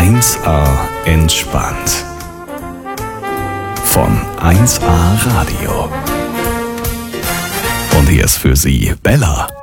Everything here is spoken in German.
1A entspannt. Von 1A Radio. Und hier ist für Sie Bella.